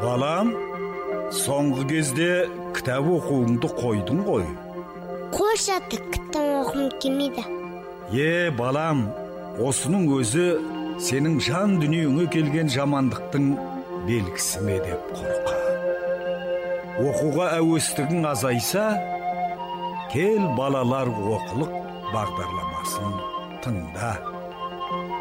Балам, соңғы кезде кітап оқуыңды қойдың ғой. Қойшы ата, кітап оқығым келмейді. Балам, осының өзі сенің жан дүниеңе келген жамандықтың белгісі ме деп қорқа. Оқуға әуестігің азайса, кел балалар оқулық бағдарламасын тыңда.